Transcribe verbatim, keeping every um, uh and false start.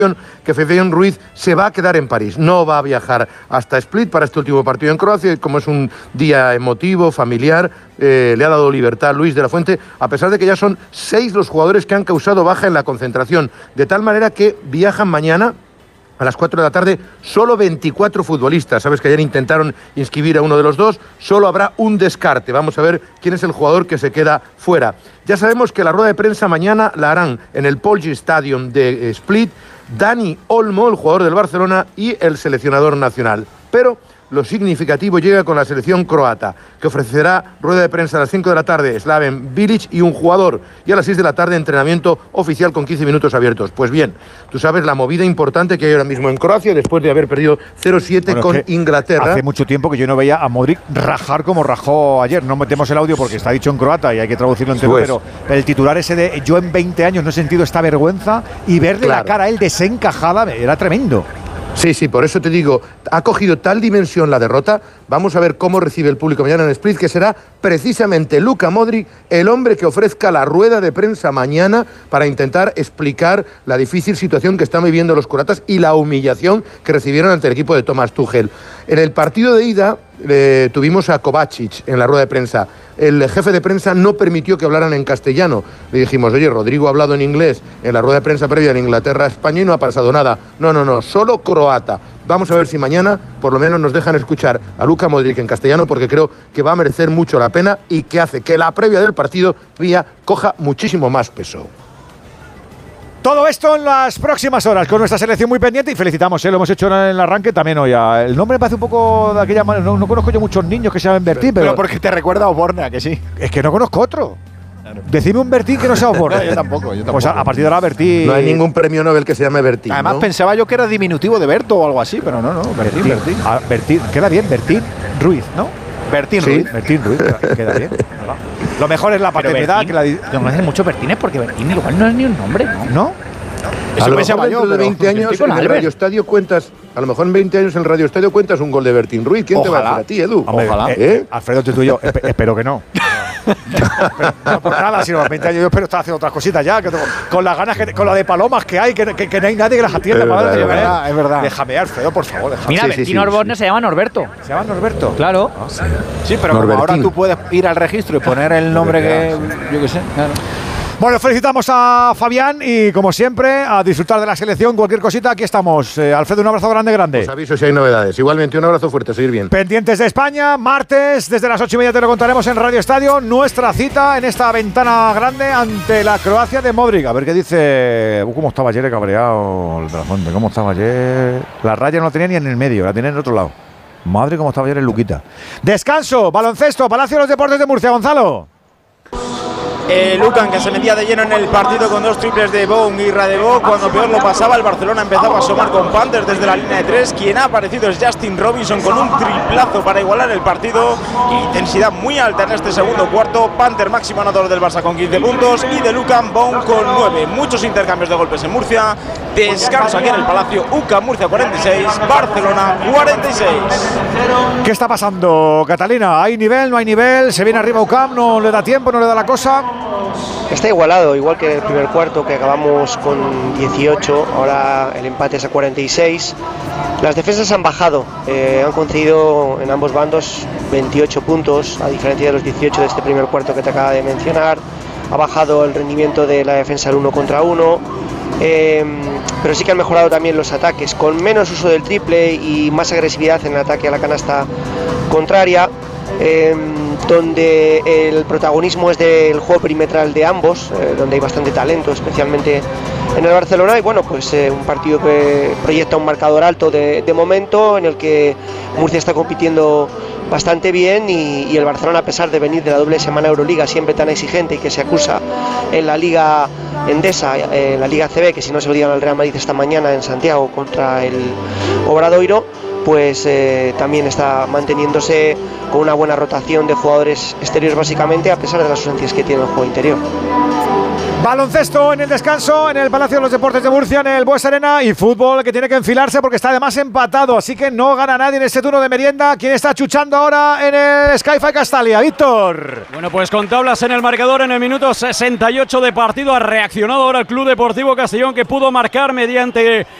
que Fabián Ruiz se va a quedar en París, no va a viajar hasta Split para este último partido en Croacia, y como es un día emotivo, familiar, eh, le ha dado libertad Luis de la Fuente, a pesar de que ya son seis los jugadores que han causado baja en la concentración, de tal manera que viajan mañana a las cuatro de la tarde, solo veinticuatro futbolistas. Sabes que ayer intentaron inscribir a uno de los dos, solo habrá un descarte. Vamos a ver quién es el jugador que se queda fuera. Ya sabemos que la rueda de prensa mañana la harán en el Polji Stadium de Split Dani Olmo, el jugador del Barcelona, y el seleccionador nacional. Pero lo significativo llega con la selección croata, que ofrecerá rueda de prensa a las cinco de la tarde, Slaven Bilic y un jugador, y a las seis de la tarde entrenamiento oficial con quince minutos abiertos. Pues bien, tú sabes la movida importante que hay ahora mismo en Croacia, después de haber perdido cero siete bueno, con Inglaterra. Hace mucho tiempo que yo no veía a Modric rajar como rajó ayer. No metemos el audio porque está dicho en croata y hay que traducirlo entero, pues. pero, pero el titular ese de yo en veinte años no he sentido esta vergüenza, y verle claro. la cara a él desencajada era tremendo. Sí, sí, por eso te digo, ha cogido tal dimensión la derrota. Vamos a ver cómo recibe el público mañana en Split, que será precisamente Luka Modric el hombre que ofrezca la rueda de prensa mañana para intentar explicar la difícil situación que están viviendo los croatas y la humillación que recibieron ante el equipo de Thomas Tuchel. En el partido de ida eh, tuvimos a Kovacic en la rueda de prensa. El jefe de prensa no permitió que hablaran en castellano. Le dijimos, oye, Rodrigo ha hablado en inglés en la rueda de prensa previa en Inglaterra-España y no ha pasado nada. No, no, no, solo croata. Vamos a ver si mañana por lo menos nos dejan escuchar a Luka Modric en castellano, porque creo que va a merecer mucho la pena y que hace que la previa del partido vía coja muchísimo más peso. Todo esto en las próximas horas con nuestra selección muy pendiente, y felicitamos, ¿eh? Lo hemos hecho en el arranque también hoy. El nombre me parece un poco de aquella manera. No, no conozco yo muchos niños que se llamen Bertín, pero, pero porque te recuerda a Oborna, que sí. Es que no conozco otro. Claro. Decime un Bertín que no sea Oborna. yo tampoco, yo tampoco. Pues a, a partir de ahora Bertín. No hay ningún premio Nobel que se llame Bertín. Además ¿no? pensaba yo que era diminutivo de Berto o algo así, pero no, no. Bertín, Bertín. Bertín. Ah, Bertín. Queda bien, Bertín Ruiz, ¿no? Bertín sí, Ruiz. Bertín Ruiz, queda bien. Lo mejor es la paternidad. Que la di- Yo me hacen mucho Bertines porque Bertín igual no es ni un nombre, ¿no? ¿No? A lo mejor dentro de veinte años en el Radio Estadio cuentas, a lo mejor en veinte años en el Radio Estadio cuentas un gol de Bertín Ruiz. ¿Quién Ojalá. te va a hacer a ti, Edu? Hombre, Ojalá. Eh, ¿Eh? Alfredo, tú y yo, esp- espero que no. pero, no por nada, sino a veinte años yo espero estar haciendo otras cositas ya, que tengo, con las ganas, que, con la de palomas que hay, que, que, que no hay nadie que las atienda. Es Para verdad, es, es verdad, verdad, es verdad. Déjame, Alfredo, por favor. Déjame. Mira, Sí, Bertín sí, sí, Osborne sí. se llama Norberto. ¿Se llama Norberto? Claro. Ah, sí. Sí, pero como Norbertín. ahora tú puedes ir al registro y poner el nombre que yo qué sé. Claro. Bueno, felicitamos a Fabián y, como siempre, a disfrutar de la selección. Cualquier cosita, aquí estamos. Eh, Alfredo, un abrazo grande, grande. Os aviso si hay novedades. Igualmente, un abrazo fuerte, seguir bien. Pendientes de España, martes, desde las ocho y media te lo contaremos en Radio Estadio. Nuestra cita en esta ventana grande ante la Croacia de Modric. A ver qué dice. Uh, ¿Cómo estaba ayer el cabreado el de la Fuente? ¿Cómo estaba ayer? La raya no la tenía ni en el medio, la tenía en el otro lado. Madre, cómo estaba ayer el Luquita. Descanso, baloncesto, Palacio de los Deportes de Murcia, Gonzalo. Eh, Lukan, que se metía de lleno en el partido con dos triples de Bowen y Radebo. Cuando peor lo pasaba, el Barcelona empezaba a asomar con Panthers desde la línea de tres. Quien ha aparecido es Justin Robinson con un triplazo para igualar el partido. Intensidad muy alta en este segundo cuarto. Panther máximo anotador del Barça con quince puntos y de Lukan Bowen con nueve. Muchos intercambios de golpes en Murcia. Descanso aquí en el Palacio. U C A M Murcia cuarenta y seis, Barcelona cuarenta y seis. ¿Qué está pasando, Catalina? ¿Hay nivel, no hay nivel? ¿Se viene arriba U C A M? ¿No le da tiempo, no le da la cosa? Está igualado, igual que el primer cuarto, que acabamos con dieciocho, ahora el empate es a cuarenta y seis. Las defensas han bajado, eh, han concedido en ambos bandos veintiocho puntos, a diferencia de los dieciocho de este primer cuarto que te acaba de mencionar. Ha bajado el rendimiento de la defensa al uno contra uno, eh, pero sí que han mejorado también los ataques, con menos uso del triple y más agresividad en el ataque a la canasta contraria. Eh, donde el protagonismo es del juego perimetral de ambos, eh, donde hay bastante talento, especialmente en el Barcelona, y bueno, pues eh, un partido que proyecta un marcador alto de, de momento, en el que Murcia está compitiendo bastante bien y, y el Barcelona, a pesar de venir de la doble semana Euroliga siempre tan exigente y que se acusa en la Liga Endesa, en la Liga C B, que si no se lo digan al Real Madrid esta mañana en Santiago contra el Obradoiro, pues eh, también está manteniéndose con una buena rotación de jugadores exteriores básicamente, a pesar de las ausencias que tiene el juego interior. Baloncesto en el descanso, en el Palacio de los Deportes de Murcia, en el Bues Arena, y fútbol que tiene que enfilarse porque está además empatado, así que no gana nadie en este turno de merienda. ¿Quién está chuchando ahora en el Sky-Fi Castalia? Víctor. Bueno, pues con tablas en el marcador en el minuto sesenta y ocho de partido ha reaccionado ahora el Club Deportivo Castellón, que pudo marcar mediante